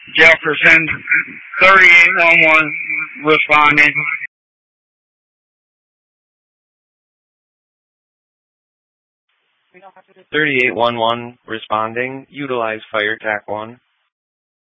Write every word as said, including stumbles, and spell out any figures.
Jefferson, thirty-eight one one responding. thirty-eight one one responding. Utilize fire tac one.